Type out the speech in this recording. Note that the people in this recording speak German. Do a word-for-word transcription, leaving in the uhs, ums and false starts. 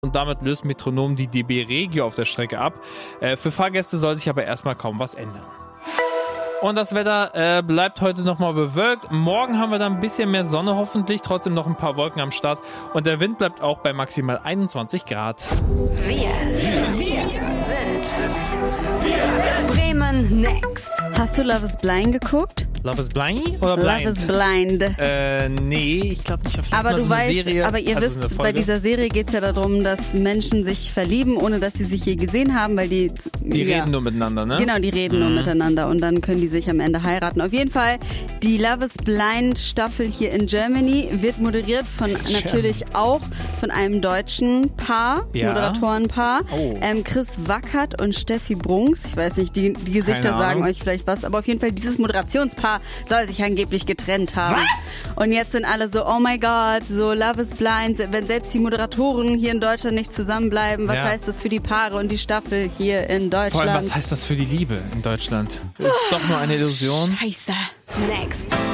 Und damit löst Metronom die D B Regio auf der Strecke ab. Äh, für Fahrgäste soll sich aber erstmal kaum was ändern. Und das Wetter äh, bleibt heute nochmal bewölkt. Morgen haben wir dann ein bisschen mehr Sonne hoffentlich, trotzdem noch ein paar Wolken am Start. Und der Wind bleibt auch bei maximal einundzwanzig Grad. Wir, wir sind Bremen Next. Hast du Love is Blind geguckt? Love is Blind oder Blind? Love is Blind. Äh, nee, ich glaube nicht. Auf aber du so weißt, Serie, aber ihr also wisst, bei dieser Serie geht es ja darum, dass Menschen sich verlieben, ohne dass sie sich je gesehen haben, weil die... Die ja, reden nur miteinander, ne? Genau, die reden mhm. nur miteinander und dann können die sich am Ende heiraten. Auf jeden Fall, die Love is Blind Staffel hier in Germany wird moderiert von Schön. natürlich auch von einem deutschen Paar, ja. Moderatorenpaar. Oh. Ähm, Chris Wackert und Steffi Brunks. Ich weiß nicht, die, die Gesichter sagen euch vielleicht was, aber auf jeden Fall dieses Moderationspaar soll sich angeblich getrennt haben. Was? Und jetzt sind alle so, oh my God, so Love is Blind. Wenn selbst die Moderatoren hier in Deutschland nicht zusammenbleiben, was ja. heißt das für die Paare und die Staffel hier in Deutschland? Vor allem, was heißt das für die Liebe in Deutschland? Ist es doch nur eine Illusion? Scheiße. Next.